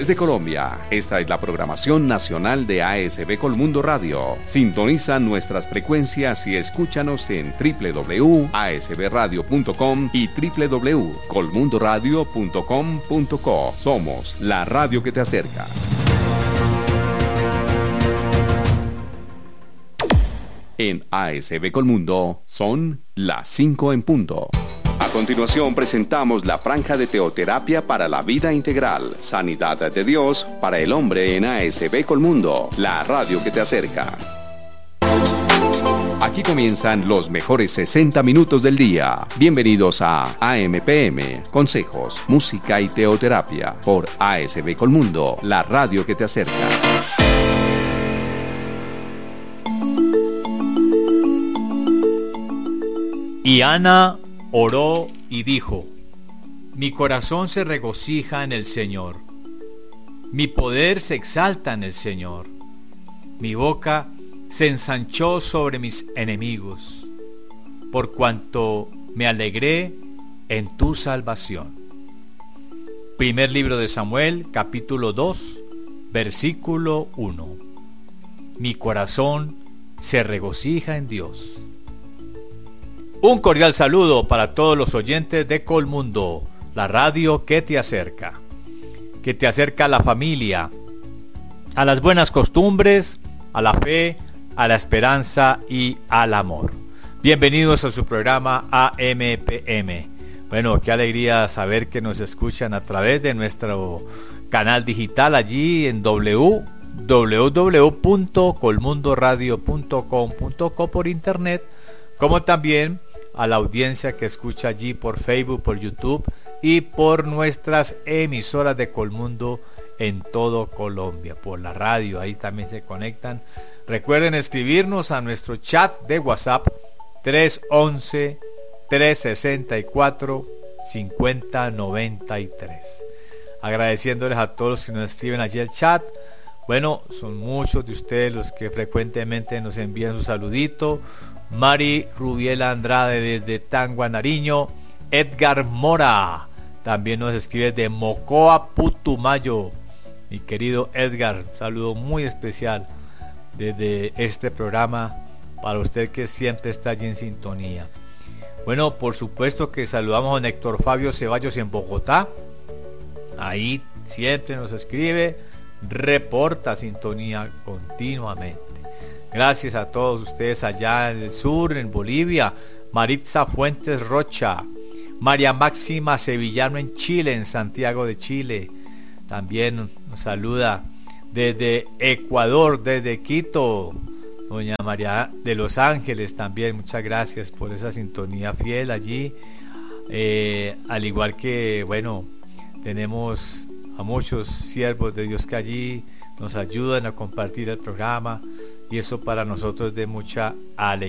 Desde Colombia, esta es la programación nacional de ASB Colmundo Radio. Sintoniza nuestras frecuencias y escúchanos en www.asbradio.com y www.colmundoradio.com.co. Somos la radio que te acerca. En ASB Colmundo son las 5 en punto. A continuación presentamos la franja de teoterapia para la vida integral, sanidad de Dios para el hombre en ASB Colmundo, la radio que te acerca. Aquí comienzan los mejores 60 minutos del día. Bienvenidos a AMPM, consejos, música y teoterapia por ASB Colmundo, la radio que te acerca. Y Ana oró y dijo: mi corazón se regocija en el Señor, mi poder se exalta en el Señor, mi boca se ensanchó sobre mis enemigos, por cuanto me alegré en tu salvación. Primer libro de Samuel, capítulo 2, versículo 1. Mi corazón se regocija en Dios. Un cordial saludo para todos los oyentes de Colmundo, la radio que te acerca a la familia, a las buenas costumbres, a la fe, a la esperanza y al amor. Bienvenidos a su programa AMPM. Bueno, qué alegría saber que nos escuchan a través de nuestro canal digital allí en www.colmundoradio.com.co por internet, como también a la audiencia que escucha allí por Facebook, por YouTube y por nuestras emisoras de Colmundo en todo Colombia, por la radio, ahí también se conectan. Recuerden escribirnos a nuestro chat de WhatsApp 311-364-5093. Agradeciéndoles a todos los que nos escriben allí el chat. Bueno, son muchos de ustedes los que frecuentemente nos envían su saludito. Mari Rubiela Andrade desde Tangua, Nariño. Edgar Mora también nos escribe de Mocoa, Putumayo. Mi querido Edgar, un saludo muy especial desde este programa para usted que siempre está allí en sintonía. Bueno, por supuesto que saludamos a don Héctor Fabio Ceballos en Bogotá. Ahí siempre nos escribe, reporta sintonía continuamente. Gracias a todos ustedes allá en el sur, en Bolivia. Maritza Fuentes Rocha, María Máxima Sevillano en Chile, en Santiago de Chile. También nos saluda desde Ecuador, desde Quito, doña María de Los Ángeles. También muchas gracias por esa sintonía fiel allí. Al igual que, bueno, tenemos a muchos siervos de Dios que allí nos ayudan a compartir el programa. Y eso para nosotros es de mucha alegría.